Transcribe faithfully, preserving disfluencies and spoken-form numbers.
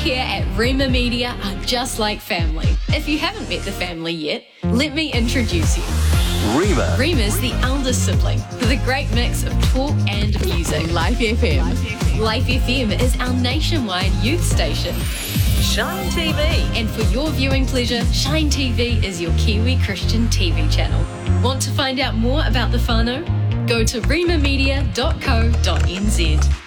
here at Rima Media are just like family. If you haven't met the family yet, let me introduce you. Rima. Rima's the eldest sibling with a great mix of talk and music. Life F M. Life F M is our nationwide youth station. Shine T V. And for your viewing pleasure, Shine T V is your Kiwi Christian T V channel. Want to find out more about the whānau? Go to rima media dot co dot n z.